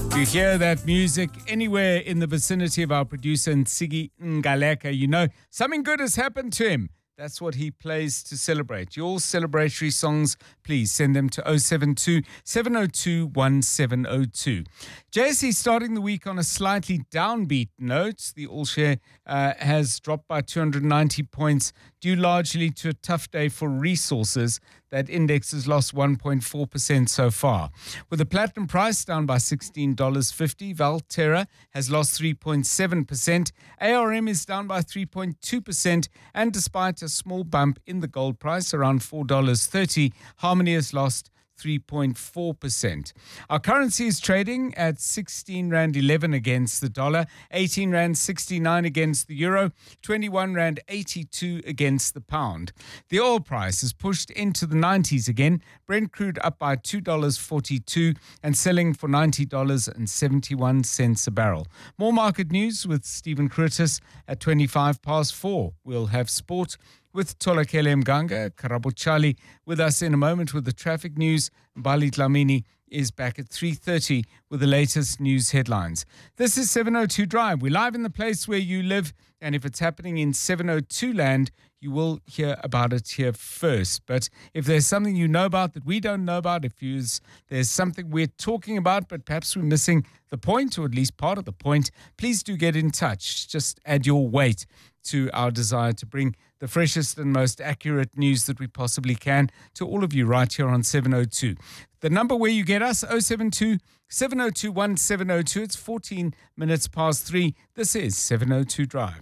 You hear that music anywhere in the vicinity of our producer Nsigi Ngaleka, you know something good has happened to him. That's what he plays to celebrate. Your celebratory songs, please send them to 072 702 1702. JSE starting the week on a slightly downbeat note. The all-share has dropped by 290 points, due largely to a tough day for resources. That index has lost 1.4% so far. With the platinum price down by $16.50, Valterra has lost 3.7%, ARM is down by 3.2%, and despite a small bump in the gold price, around $4.30, Harmony has lost 3.4%. Our currency is trading at 16 Rand 11 against the dollar, 18 Rand 69 against the euro, 21 Rand 82 against the pound. The oil price is pushed into the 90s again. Brent crude up by $2.42 and selling for $90.71 a barrel. More market news with Stephen Curtis at 4:25. We'll have sport with Tolakele Mganga. Karabo Charlie with us in a moment with the traffic news. Bali Dlamini is back at 3:30 with the latest news headlines. This is 702 Drive. We're live in the place where you live, and if it's happening in 702 land, you will hear about it here first. But if there's something you know about that we don't know about, if there's something we're talking about but perhaps we're missing the point, or at least part of the point, please do get in touch. Just add your weight to our desire to bring the freshest and most accurate news that we possibly can to all of you right here on 702. The number where you get us, 072 702 1702. It's 14 minutes past 3. This is 702 Drive.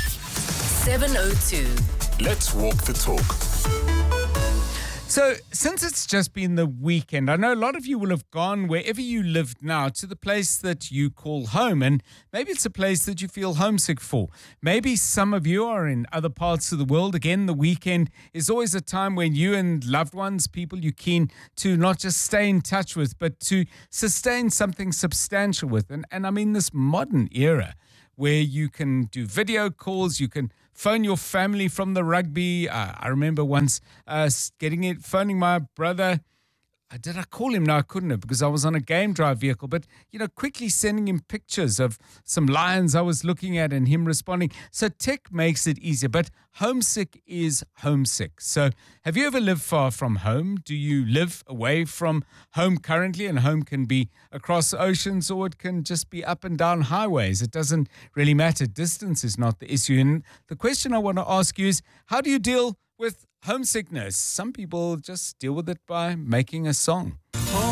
702. Let's walk the talk. So, since it's just been the weekend, I know a lot of you will have gone wherever you live now to the place that you call home, and maybe it's a place that you feel homesick for. Maybe some of you are in other parts of the world. Again, the weekend is always a time when you and loved ones, people you're keen to not just stay in touch with, but to sustain something substantial with. And I mean this modern era where you can do video calls, you can phone your family from the rugby. I remember once phoning my brother. Did I call him? No, I couldn't have because I was on a game drive vehicle. But, quickly sending him pictures of some lions I was looking at and him responding. So tech makes it easier, but homesick is homesick. So have you ever lived far from home? Do you live away from home currently? And home can be across oceans or it can just be up and down highways. It doesn't really matter. Distance is not the issue. And the question I want to ask you is, how do you deal with homesickness? Some people just deal with it by making a song.